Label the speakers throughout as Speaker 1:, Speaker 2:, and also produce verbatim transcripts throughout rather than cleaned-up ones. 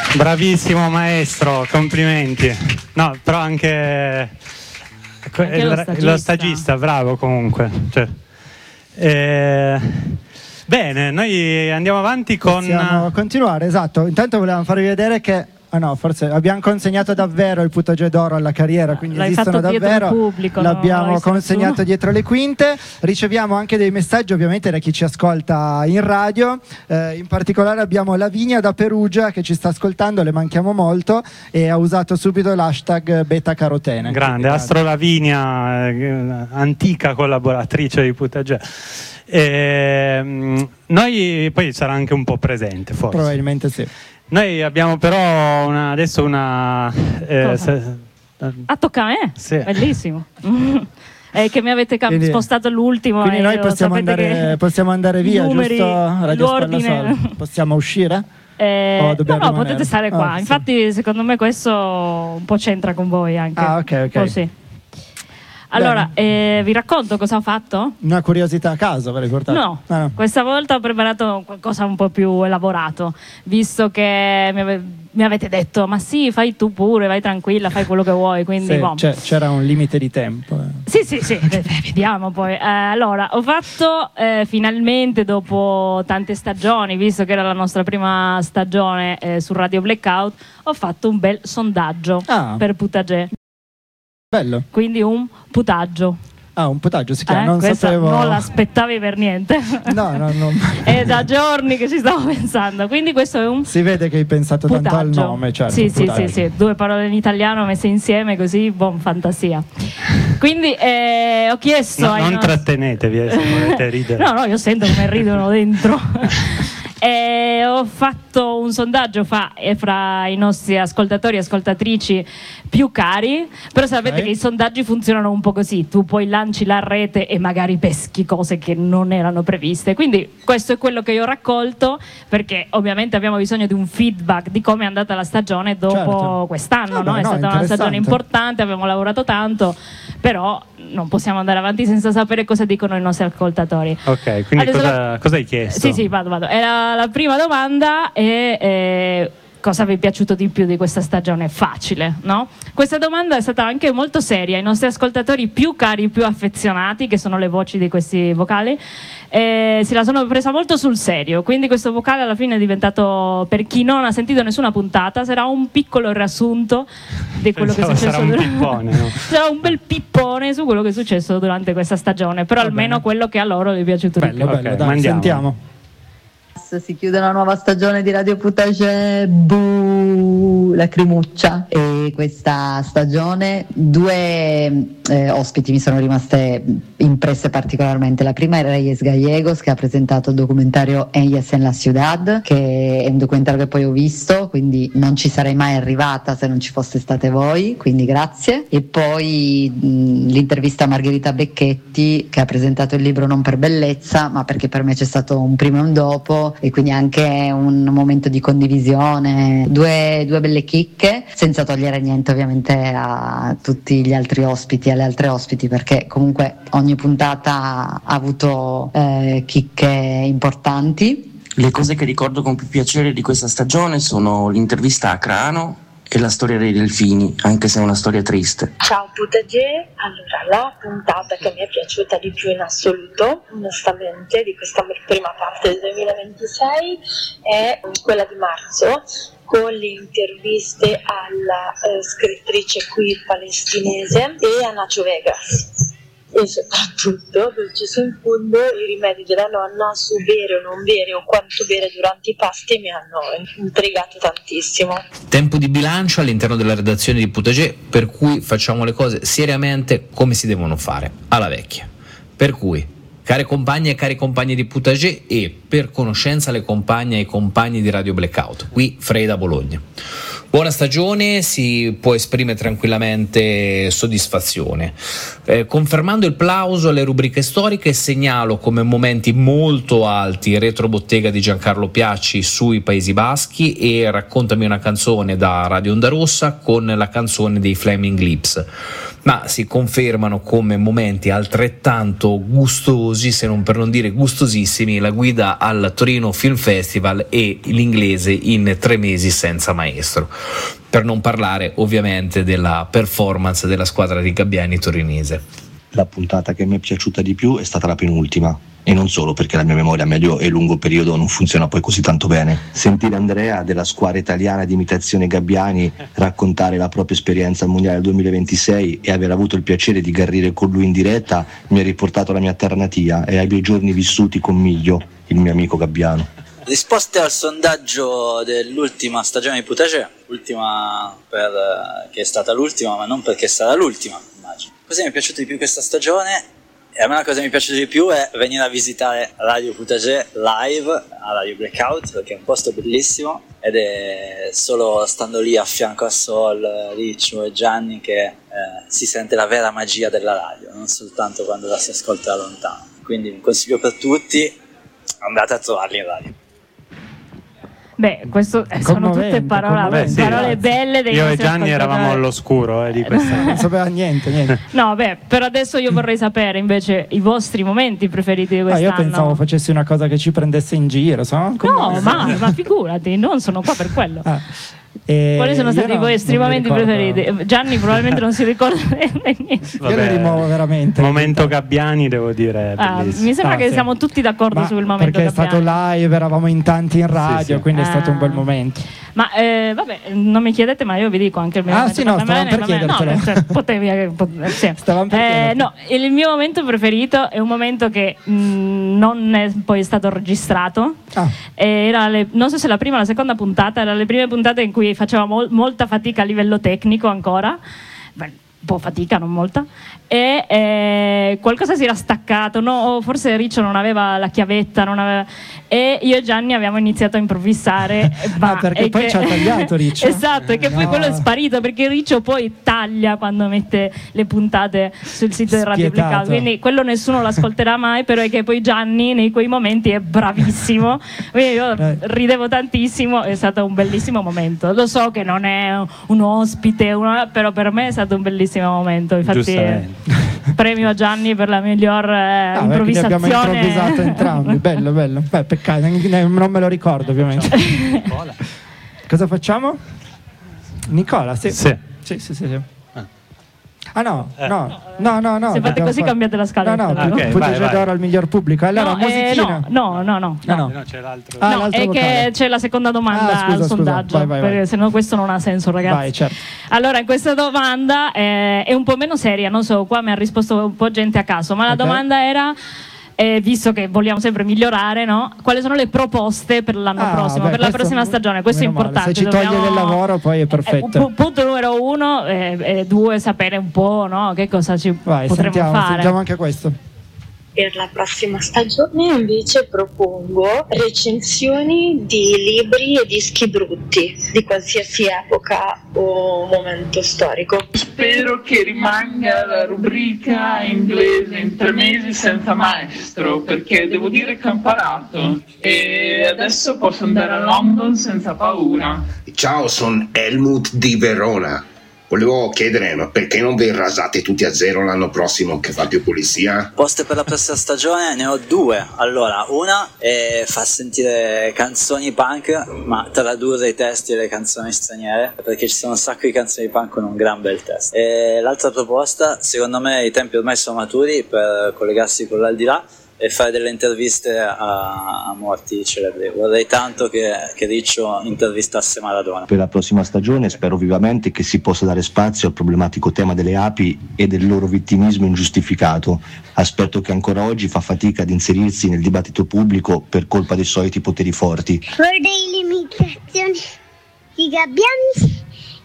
Speaker 1: Bravissimo maestro, complimenti. No, però anche, anche il, lo, stagista. lo stagista, bravo comunque. Cioè, eh, bene, noi andiamo avanti con...
Speaker 2: Possiamo continuare, esatto. Intanto volevamo farvi vedere che Ah no, forse abbiamo consegnato davvero il Puttagè d'oro alla carriera, quindi
Speaker 3: L'hai
Speaker 2: esistono
Speaker 3: fatto
Speaker 2: davvero.
Speaker 3: pubblico,
Speaker 2: L'abbiamo
Speaker 3: no?
Speaker 2: consegnato nessuno. Dietro le quinte. Riceviamo anche dei messaggi ovviamente da chi ci ascolta in radio, eh, in particolare abbiamo Lavinia da Perugia che ci sta ascoltando, le manchiamo molto e ha usato subito l'hashtag beta carotene.
Speaker 1: Grande, Astro Lavinia, eh, antica collaboratrice di Puttagè. Eh, noi poi sarà anche un po' presente forse.
Speaker 2: Probabilmente sì.
Speaker 1: Noi abbiamo però una, adesso una... Eh, se,
Speaker 3: ah, tocca a me?
Speaker 1: Sì.
Speaker 3: Bellissimo. Eh, che mi avete cam-
Speaker 2: quindi,
Speaker 3: spostato l'ultimo.
Speaker 2: Quindi noi possiamo andare, possiamo andare via,
Speaker 3: numeri,
Speaker 2: giusto? Radio
Speaker 3: l'ordine.
Speaker 2: Possiamo uscire?
Speaker 3: Eh,
Speaker 2: no,
Speaker 3: no,
Speaker 2: rimanere?
Speaker 3: potete stare qua.
Speaker 2: Ah,
Speaker 3: Infatti, sì. secondo me questo un po' c'entra con voi anche.
Speaker 2: Ah, ok, ok.
Speaker 3: Oh, sì. Allora, eh, vi racconto cosa ho fatto?
Speaker 2: Una curiosità a caso, ve l'hai portato?
Speaker 3: No,
Speaker 2: ah, no,
Speaker 3: questa volta ho preparato qualcosa un po' più elaborato, visto che mi, ave- mi avete detto, ma sì, fai tu pure, vai tranquilla, fai quello che vuoi, quindi
Speaker 2: sì,
Speaker 3: boh.
Speaker 2: c'è, c'era un limite di tempo. Eh.
Speaker 3: Sì, sì, sì, eh, vediamo poi. Eh, allora, ho fatto eh, finalmente, dopo tante stagioni, visto che era la nostra prima stagione eh, su Radio Blackout, ho fatto un bel sondaggio
Speaker 2: ah.
Speaker 3: per Puttagè.
Speaker 2: Bello.
Speaker 3: Quindi un putaggio.
Speaker 2: Ah, un putaggio si chiama,
Speaker 3: Eh,
Speaker 2: non sapevo.
Speaker 3: Non l'aspettavi per niente.
Speaker 2: No, no, no.
Speaker 3: È da giorni che ci stavo pensando. Quindi questo è un
Speaker 2: Si vede che hai pensato
Speaker 3: putaggio.
Speaker 2: tanto al nome, certo.
Speaker 3: Sì, sì, sì, sì, due parole in italiano messe insieme così, buon fantasia. Quindi eh, ho chiesto
Speaker 1: no,
Speaker 3: ai
Speaker 1: non
Speaker 3: nostri...
Speaker 1: trattenetevi eh, se volete ridere.
Speaker 3: No, no, io sento come ridono dentro. E ho fatto un sondaggio fa, fra i nostri ascoltatori e ascoltatrici più cari, però sapete okay. che i sondaggi funzionano un po' così, tu poi lanci la rete e magari peschi cose che non erano previste, quindi questo è quello che io ho raccolto, perché ovviamente abbiamo bisogno di un feedback di come è andata la stagione dopo certo. quest'anno,
Speaker 2: Vabbè,
Speaker 3: no? È
Speaker 2: no,
Speaker 3: stata una stagione importante, abbiamo lavorato tanto, però non possiamo andare avanti senza sapere cosa dicono i nostri ascoltatori.
Speaker 1: Ok, quindi cosa, la... cosa hai chiesto?
Speaker 3: Sì, sì, vado, vado. Era la prima domanda è eh, cosa vi è piaciuto di più di questa stagione? Facile, no? Questa domanda è stata anche molto seria. I nostri ascoltatori più cari, più affezionati, che sono le voci di questi vocali, eh, se la sono presa molto sul serio. Quindi questo vocale alla fine è diventato, per chi non ha sentito nessuna puntata, sarà un piccolo riassunto di quello Pensavo che è successo
Speaker 1: sarà un
Speaker 3: durante...
Speaker 1: pippone, no?
Speaker 3: Sarà un bel pippone su quello che è successo durante questa stagione, però
Speaker 2: Va
Speaker 3: almeno
Speaker 2: bene.
Speaker 3: quello che a loro gli è piaciuto
Speaker 2: bello,
Speaker 3: di più.
Speaker 2: bello,
Speaker 1: Okay,
Speaker 2: dai,
Speaker 1: mandiamo.
Speaker 2: sentiamo.
Speaker 4: Si chiude una nuova stagione di Radio Puttagè, buh, lacrimuccia. E questa stagione due eh, ospiti mi sono rimaste impresse particolarmente. La prima è Reyes Gallegos, che ha presentato il documentario Ellas en la Ciudad, che è un documentario che poi ho visto, quindi non ci sarei mai arrivata se non ci foste state voi, quindi grazie. E poi mh, l'intervista a Margherita Becchetti, che ha presentato il libro non per bellezza, ma perché per me c'è stato un prima e un dopo, e quindi anche un momento di condivisione, due, due belle chicche, senza togliere niente ovviamente a tutti gli altri ospiti e alle altre ospiti, perché comunque ogni puntata ha avuto eh, chicche importanti.
Speaker 5: Le cose che ricordo con più piacere di questa stagione sono l'intervista a Crano e la storia dei delfini, anche se è una storia triste.
Speaker 6: Ciao Puttagè, allora la puntata che mi è piaciuta di più in assoluto, onestamente, di questa prima parte del duemilaventisei è quella di marzo, con le interviste alla eh, scrittrice queer palestinese e a Nacho Vegas. E soprattutto, preciso in fondo, i rimedi della nonna su bere o non bere o quanto bere durante i pasti mi hanno intrigato tantissimo.
Speaker 7: Tempo di bilancio all'interno della redazione di Puttagè, per cui facciamo le cose seriamente come si devono fare, alla vecchia. Per cui, care compagne e cari compagni di Puttagè, e per conoscenza le compagne e i compagni di Radio Blackout, qui Freda Bologna. Buona stagione, si può esprimere tranquillamente soddisfazione. Eh, confermando il plauso alle rubriche storiche, segnalo come momenti molto alti Retrobottega di Giancarlo Piacci sui Paesi Baschi e Raccontami una canzone da Radio Onda Rossa con la canzone dei Flaming Lips. Ma si confermano come momenti altrettanto gustosi, se non per non dire gustosissimi, la guida al Torino Film Festival e l'inglese in tre mesi senza maestro. Per non parlare ovviamente della performance della squadra di Gabbiani torinese.
Speaker 8: La puntata che mi è piaciuta di più è stata la penultima, e non solo perché la mia memoria a medio e lungo periodo non funziona poi così tanto bene. Sentire Andrea della squadra italiana di imitazione Gabbiani raccontare la propria esperienza al Mondiale duemilaventisei e aver avuto il piacere di garrire con lui in diretta mi ha riportato alla mia terra natia e ai bei giorni vissuti con Miglio, il mio amico gabbiano.
Speaker 9: Risposte al sondaggio dell'ultima stagione di Putacè, ultima per, che è stata l'ultima, ma non perché è stata l'ultima, immagino. Cosa mi è piaciuto di più questa stagione? E a me la cosa che mi piace di più è venire a visitare Radio Putacè live a Radio Blackout, perché è un posto bellissimo ed è solo stando lì a fianco a Sol, Riccio e Gianni che eh, si sente la vera magia della radio, non soltanto quando la si ascolta da lontano. Quindi un consiglio per tutti, andate a trovarli in radio.
Speaker 3: Beh, questo eh, sono tutte parole,
Speaker 1: beh, sì,
Speaker 3: parole belle dei
Speaker 1: io e Gianni eravamo all'oscuro eh, di questa.
Speaker 2: Non sapeva niente, niente.
Speaker 3: No, beh, per adesso io vorrei sapere invece i vostri momenti preferiti di quest'anno.
Speaker 2: Ah, io pensavo facessi una cosa che ci prendesse in giro, so?
Speaker 3: No, ma, ma figurati, non sono qua per quello.
Speaker 2: Ah. E
Speaker 3: quali sono stati i vostri momenti preferiti? Gianni probabilmente non si ricorda niente.
Speaker 2: Io le rimuovo veramente.
Speaker 1: Momento Gabbiani, devo dire.
Speaker 3: Ah, mi sembra
Speaker 2: ah,
Speaker 3: che
Speaker 2: sì.
Speaker 3: siamo tutti d'accordo
Speaker 2: Ma
Speaker 3: sul momento
Speaker 2: perché
Speaker 3: Gabbiani.
Speaker 2: è stato live, eravamo in tanti in radio,
Speaker 1: sì, sì.
Speaker 2: quindi
Speaker 3: Ah.
Speaker 2: è stato un bel momento.
Speaker 3: Ma eh, vabbè, non mi chiedete, ma io vi dico anche il mio
Speaker 2: Ah,
Speaker 3: momento.
Speaker 2: sì, no,
Speaker 3: Va
Speaker 2: stavamo
Speaker 3: bene,
Speaker 2: per
Speaker 3: va bene.
Speaker 2: chiedertelo.
Speaker 3: No, cioè, potevi, eh, pot- sì.
Speaker 2: Stavamo per
Speaker 3: Eh,
Speaker 2: chiedertelo.
Speaker 3: no, il mio momento preferito è un momento che mh, non è poi stato registrato.
Speaker 2: Ah.
Speaker 3: Eh, Era le, non so se la prima o la seconda puntata, era le prime puntate in cui facevamo mol- molta fatica a livello tecnico ancora. Beh, un po' fatica, non molta, e eh, qualcosa si era staccato, no? O forse Riccio non aveva la chiavetta, non aveva... e io e Gianni abbiamo iniziato a improvvisare.
Speaker 2: Ah, perché
Speaker 3: e
Speaker 2: poi
Speaker 3: che...
Speaker 2: ci ha tagliato Riccio.
Speaker 3: Esatto, e che poi
Speaker 2: No.
Speaker 3: quello è sparito perché Riccio poi taglia quando mette le puntate sul sito di Radio
Speaker 2: Spietato.
Speaker 3: Blackout, quindi quello nessuno lo ascolterà mai, però è che poi Gianni nei quei momenti è bravissimo, quindi io
Speaker 2: Eh.
Speaker 3: ridevo tantissimo, è stato un bellissimo momento. Lo so che non è un ospite, una- però per me è stato un bellissimo momento, infatti
Speaker 1: Giustamente.
Speaker 3: premio a Gianni per la miglior eh,
Speaker 2: Ah, beh, quindi abbiamo
Speaker 3: improvvisazione.
Speaker 2: improvvisato entrambi, bello, bello. Beh, peccato, non me lo ricordo ovviamente. Cosa facciamo? Nicola, sì.
Speaker 1: Sì.
Speaker 2: Sì, sì, sì, sì. Ah no, no, no, no, no.
Speaker 3: Se fate
Speaker 2: dobbiamo
Speaker 3: così
Speaker 2: fare-
Speaker 3: cambiate la scaletta.
Speaker 2: No, no,
Speaker 1: Ah, ok,
Speaker 2: Putacè
Speaker 1: vai, vai.
Speaker 2: d'oro al miglior pubblico. Allora,
Speaker 3: no, eh,
Speaker 2: musichina.
Speaker 3: no, no, no, no.
Speaker 2: Ah, no.
Speaker 1: No, c'è l'altro.
Speaker 2: Ah,
Speaker 3: No,
Speaker 2: l'altro
Speaker 3: è
Speaker 2: vocale.
Speaker 3: che c'è la seconda domanda
Speaker 2: Ah, scusa,
Speaker 3: al
Speaker 2: scusa.
Speaker 3: sondaggio,
Speaker 2: Vai, vai, vai.
Speaker 3: perché sennò questo non ha senso, ragazzi.
Speaker 2: Vai, certo.
Speaker 3: Allora, in questa domanda eh, è un po' meno seria, non so, qua mi ha risposto un po' gente a caso, ma la
Speaker 2: Ok.
Speaker 3: domanda era, eh, visto che vogliamo sempre migliorare, no? Quali sono le proposte per l'anno
Speaker 2: Ah,
Speaker 3: prossimo,
Speaker 2: beh,
Speaker 3: per la
Speaker 2: questo-
Speaker 3: prossima stagione? Questo è
Speaker 2: meno male.
Speaker 3: importante.
Speaker 2: Se ci toglie
Speaker 3: dobbiamo-
Speaker 2: del lavoro, poi è perfetto.
Speaker 3: Eh, pu- punto numero uno, eh, e due, sapere un po', no? Che cosa ci
Speaker 2: Vai,
Speaker 3: potremmo
Speaker 2: sentiamo,
Speaker 3: fare.
Speaker 2: sentiamo anche questo.
Speaker 6: Per la prossima stagione invece propongo recensioni di libri e dischi brutti di qualsiasi epoca o momento storico.
Speaker 10: Spero che rimanga la rubrica inglese in tre mesi senza maestro, perché devo dire che ho imparato e adesso posso andare a London senza paura.
Speaker 11: Ciao, sono Helmut di Verona. Volevo chiedere, ma perché non vi rasate tutti a zero l'anno prossimo che fa più pulizia?
Speaker 9: Poste per la prossima stagione ne ho due. Allora, una è far sentire canzoni punk, ma tradurre i testi delle canzoni straniere, perché ci sono un sacco di canzoni punk con un gran bel testo. E l'altra proposta, secondo me i tempi ormai sono maturi per collegarsi con l'aldilà e fare delle interviste a, a morti celebri. Vorrei tanto che, che Riccio intervistasse Maradona.
Speaker 8: Per la prossima stagione spero vivamente che si possa dare spazio al problematico tema delle api e del loro vittimismo ingiustificato, aspetto che ancora oggi fa fatica ad inserirsi nel dibattito pubblico per colpa dei soliti poteri forti.
Speaker 12: Vorrei l'imitazione di Gabbiani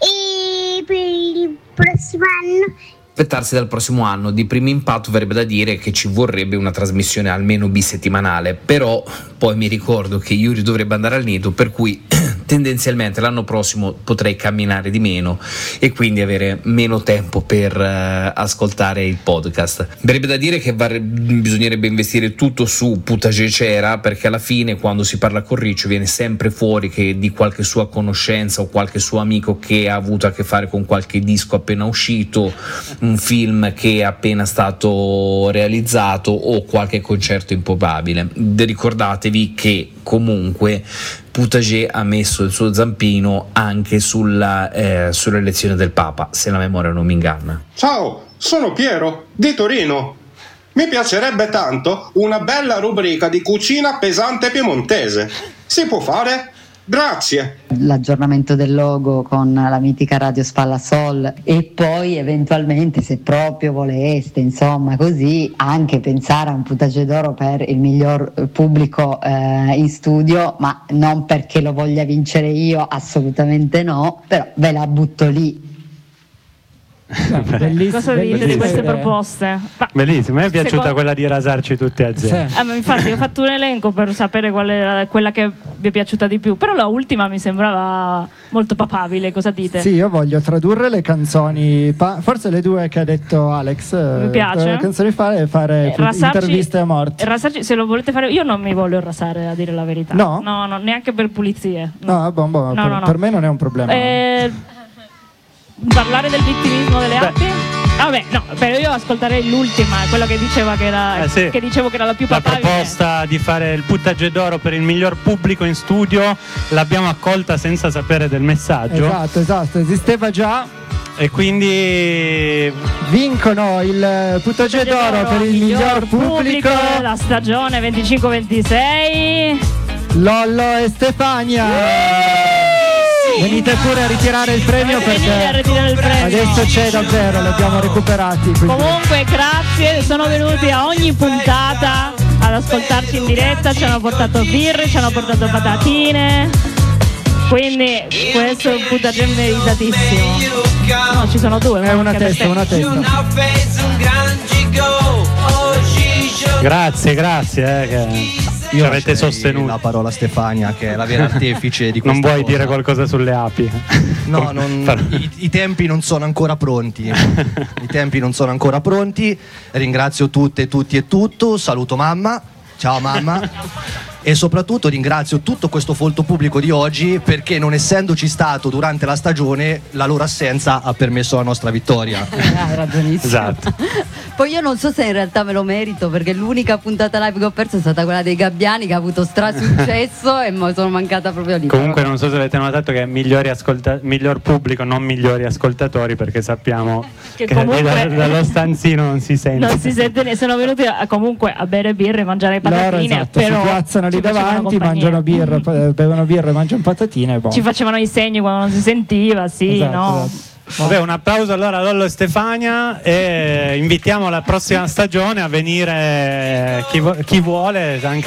Speaker 12: e per il prossimo anno
Speaker 7: Aspettarsi dal prossimo anno. Di primo impatto verrebbe da dire che ci vorrebbe una trasmissione almeno bisettimanale, però poi mi ricordo che Yuri dovrebbe andare al nido, per cui tendenzialmente l'anno prossimo potrei camminare di meno e quindi avere meno tempo per uh, ascoltare il podcast. Verrebbe da dire che var- bisognerebbe investire tutto su Potager Cera, perché alla fine quando si parla con Riccio viene sempre fuori che di qualche sua conoscenza o qualche suo amico che ha avuto a che fare con qualche disco appena uscito, un film che è appena stato realizzato o qualche concerto improbabile. Ricordatevi che comunque Potager ha messo il suo zampino anche sulla, eh, sull'elezione del Papa, se la memoria non mi inganna.
Speaker 13: Ciao, sono Piero di Torino. Mi piacerebbe tanto una bella rubrica di cucina pesante piemontese. Si può fare? Grazie.
Speaker 4: L'aggiornamento del logo con la mitica Radio Spalla Sol e poi eventualmente, se proprio voleste, insomma così, anche pensare a un Potager d'oro per il miglior pubblico eh, in studio, ma non perché lo voglia vincere io, assolutamente no, però ve la butto lì.
Speaker 3: Bellissimo, cosa dite di queste proposte? Ma
Speaker 1: bellissimo, a me è piaciuta
Speaker 3: secondo...
Speaker 1: quella di rasarci tutti a zero.
Speaker 3: Sì. Ah, ma infatti ho fatto un elenco per sapere qual era quella che vi è piaciuta di più, però la ultima mi sembrava molto papabile. Cosa dite?
Speaker 2: Sì, io voglio tradurre le canzoni, pa- forse le due che ha detto Alex.
Speaker 3: Mi piace.
Speaker 2: Le canzoni fare e fare
Speaker 3: eh, rasarci,
Speaker 2: interviste a morte.
Speaker 3: Rasarci, se lo volete fare, io non mi voglio rasare, a dire la verità.
Speaker 2: No,
Speaker 3: no, no neanche per pulizie.
Speaker 2: No, no, bon, bon,
Speaker 3: no,
Speaker 2: per,
Speaker 3: no, no.
Speaker 2: per me non è un problema.
Speaker 3: Eh, parlare del vittimismo delle api? Vabbè, no, però io ascolterei l'ultima, quello che diceva che era
Speaker 1: eh sì.
Speaker 3: che dicevo che era la più papabile.
Speaker 1: La proposta di fare il Potager d'oro per il miglior pubblico in studio l'abbiamo accolta senza sapere del messaggio.
Speaker 2: Esatto, esatto, esisteva già.
Speaker 1: E quindi
Speaker 2: vincono il Potager d'oro per il miglior pubblico, pubblico
Speaker 3: la stagione venticinque ventisei
Speaker 2: Lollo e Stefania. Venite pure a ritirare il premio, perché
Speaker 3: il premio.
Speaker 2: Adesso c'è davvero, li abbiamo recuperati. Quindi.
Speaker 3: Comunque grazie, sono venuti a ogni puntata ad ascoltarci in diretta, ci hanno portato birre, ci hanno portato patatine, quindi questo è un Potager meritatissimo. No, ci sono due.
Speaker 2: È una testa, una testa.
Speaker 1: Grazie, grazie. Eh, che... Io avete sostenuto
Speaker 8: la parola Stefania, che è la vera artefice di questa
Speaker 1: non vuoi
Speaker 8: cosa.
Speaker 1: dire qualcosa sulle api?
Speaker 8: No, non, i, i tempi non sono ancora pronti. I tempi non sono ancora pronti. Ringrazio tutte, tutti e tutto. Saluto mamma. Ciao mamma. E soprattutto ringrazio tutto questo folto pubblico di oggi, perché non essendoci stato durante la stagione, la loro assenza ha permesso la nostra vittoria.
Speaker 4: Hai ragionissimo.
Speaker 1: Esatto.
Speaker 4: Poi io non so se in realtà me lo merito, perché l'unica puntata live che ho perso è stata quella dei Gabbiani, che ha avuto strasuccesso e mi sono mancata proprio lì.
Speaker 1: Comunque non so se avete notato che è migliori ascolta- miglior pubblico, non migliori ascoltatori, perché sappiamo che, che comunque da, dallo stanzino non si sente.
Speaker 3: Non si sente, ne sono venuti a, comunque a bere birre e mangiare patatine.
Speaker 2: Loro, esatto,
Speaker 3: però
Speaker 2: si piazzano lì davanti, mangiano birra, bevono birra e mangiano patatine. Boh.
Speaker 3: Ci facevano i segni quando non si sentiva, sì,
Speaker 2: esatto,
Speaker 3: no.
Speaker 2: Esatto.
Speaker 1: Vabbè, un applauso allora a Lollo e Stefania, e invitiamo la prossima stagione a venire chi, vo- chi vuole, anche